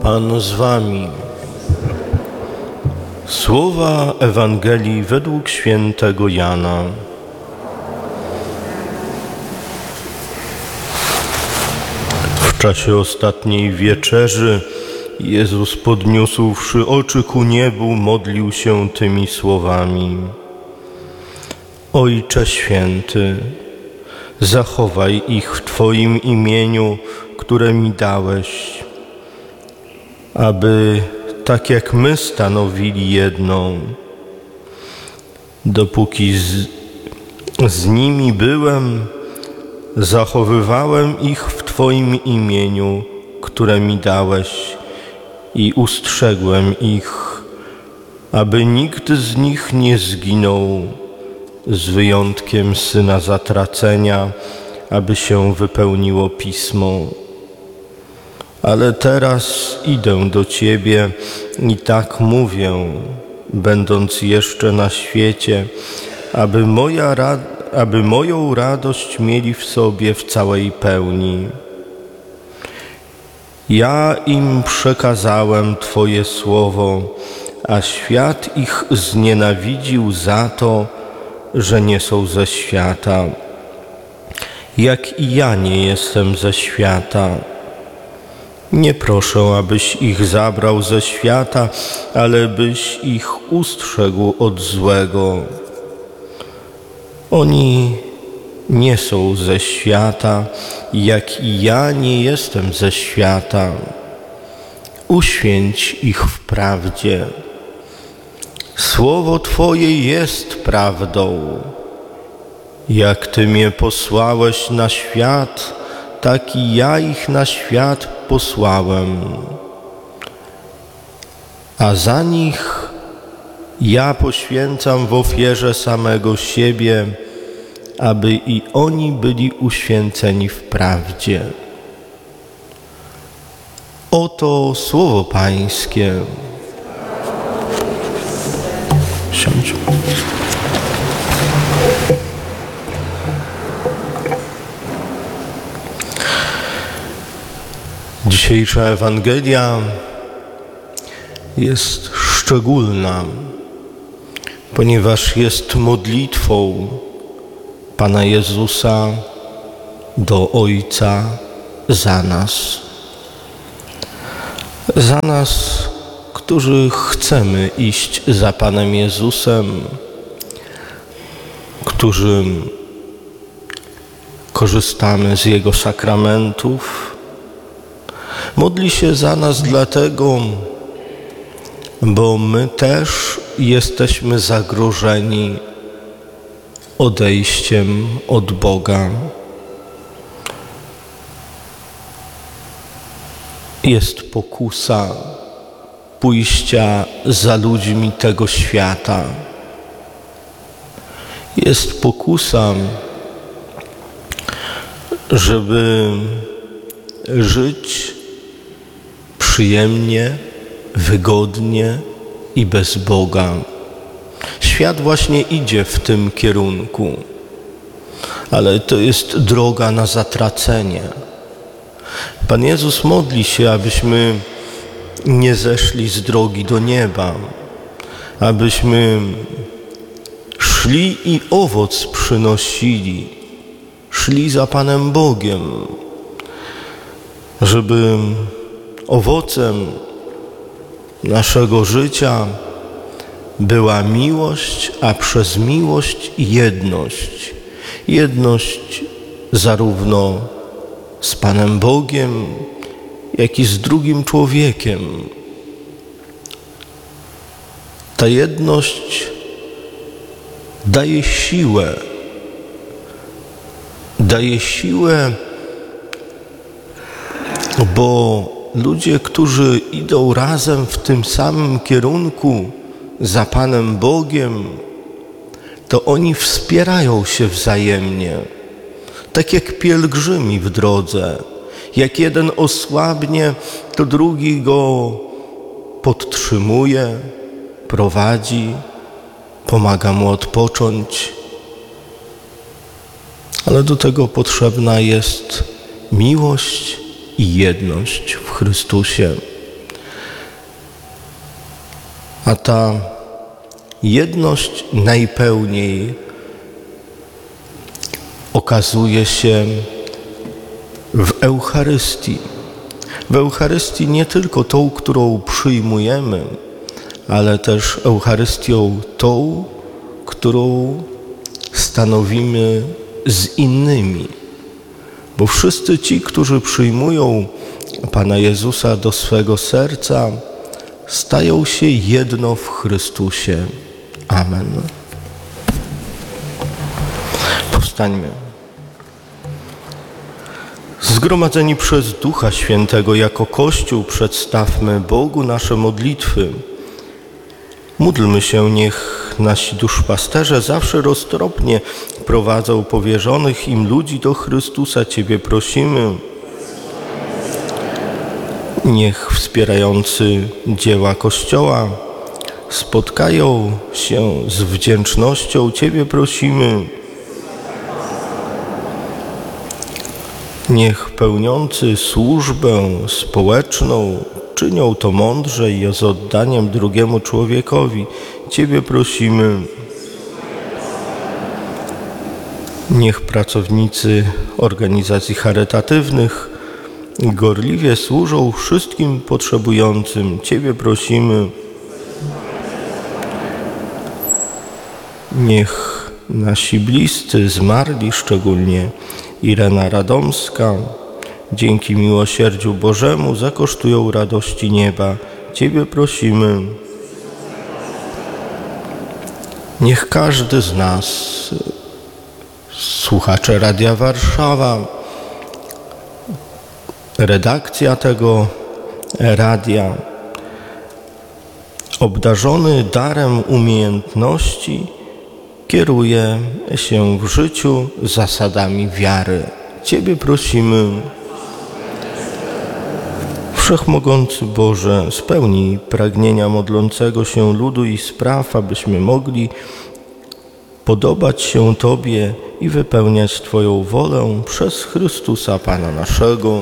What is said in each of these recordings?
Pan z wami. Słowa Ewangelii według świętego Jana. W czasie ostatniej wieczerzy Jezus, podniósłszy oczy ku niebu, modlił się tymi słowami: Ojcze Święty, zachowaj ich w Twoim imieniu, które mi dałeś, aby tak jak my stanowili jedną, dopóki z nimi byłem, zachowywałem ich w Twoim imieniu, które mi dałeś, i ustrzegłem ich, aby nikt z nich nie zginął, z wyjątkiem syna zatracenia, aby się wypełniło Pismo. Ale teraz idę do Ciebie i tak mówię, będąc jeszcze na świecie, aby moją radość mieli w sobie w całej pełni. Ja im przekazałem Twoje słowo, a świat ich znienawidził za to, że nie są ze świata, jak i ja nie jestem ze świata. Nie proszę, abyś ich zabrał ze świata, ale byś ich ustrzegł od złego. Oni nie są ze świata, jak i ja nie jestem ze świata. Uświęć ich w prawdzie. Słowo Twoje jest prawdą. Jak Ty mnie posłałeś na świat, tak i ja ich na świat posłałem. A za nich ja poświęcam w ofierze samego siebie, aby i oni byli uświęceni w prawdzie. Oto słowo Pańskie. Siądź. Dzisiejsza Ewangelia jest szczególna, ponieważ jest modlitwą Pana Jezusa do Ojca za nas. Za nas, którzy chcemy iść za Panem Jezusem, którzy korzystamy z Jego sakramentów. Modli się za nas dlatego, bo my też jesteśmy zagrożeni odejściem od Boga. Jest pokusa pójścia za ludźmi tego świata. Jest pokusa, żeby żyć przyjemnie, wygodnie i bez Boga. Świat właśnie idzie w tym kierunku, ale to jest droga na zatracenie. Pan Jezus modli się, abyśmy nie zeszli z drogi do nieba, abyśmy szli i owoc przynosili, szli za Panem Bogiem, żeby owocem naszego życia była miłość, a przez miłość jedność. Jedność zarówno z Panem Bogiem, jak i z drugim człowiekiem. Ta jedność daje siłę. Daje siłę, bo ludzie, którzy idą razem w tym samym kierunku za Panem Bogiem, to oni wspierają się wzajemnie, tak jak pielgrzymi w drodze. Jak jeden osłabnie, to drugi go podtrzymuje, prowadzi, pomaga mu odpocząć. Ale do tego potrzebna jest miłość i jedność w Chrystusie. A ta jedność najpełniej okazuje się w Eucharystii. W Eucharystii nie tylko tą, którą przyjmujemy, ale też Eucharystią tą, którą stanowimy z innymi. Bo wszyscy ci, którzy przyjmują Pana Jezusa do swego serca, stają się jedno w Chrystusie. Amen. Powstańmy. Zgromadzeni przez Ducha Świętego jako Kościół przedstawmy Bogu nasze modlitwy. Módlmy się, niech nasi duszpasterze zawsze roztropnie prowadzą powierzonych im ludzi do Chrystusa. Ciebie prosimy. Niech wspierający dzieła Kościoła spotkają się z wdzięcznością. Ciebie prosimy. Niech pełniący służbę społeczną czynią to mądrze i z oddaniem drugiemu człowiekowi. Ciebie prosimy. Niech pracownicy organizacji charytatywnych gorliwie służą wszystkim potrzebującym. Ciebie prosimy. Niech nasi bliscy zmarli, szczególnie Irena Radomska, dzięki miłosierdziu Bożemu zakosztują radości nieba. Ciebie prosimy. Niech każdy z nas, słuchacze Radia Warszawa, redakcja tego radia, obdarzony darem umiejętności, kieruje się w życiu zasadami wiary. Ciebie prosimy. Wszechmogący Boże, spełnij pragnienia modlącego się ludu i spraw, abyśmy mogli podobać się Tobie i wypełniać Twoją wolę przez Chrystusa Pana naszego.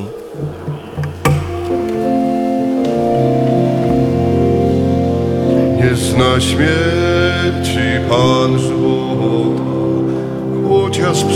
Nie zna śmierci Pan żywota, chociaż